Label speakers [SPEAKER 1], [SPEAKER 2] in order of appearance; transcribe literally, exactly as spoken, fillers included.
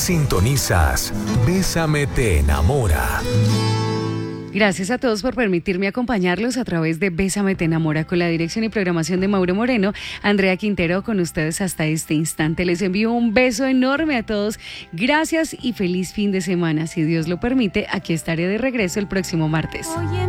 [SPEAKER 1] Sintonizas Bésame te enamora.
[SPEAKER 2] Gracias a todos por permitirme acompañarlos a través de Bésame te enamora, con la dirección y programación de Mauro Moreno. Andrea Quintero con ustedes hasta este instante. Les envío un beso enorme a todos. Gracias y feliz fin de semana. Si Dios lo permite, aquí estaré de regreso el próximo martes.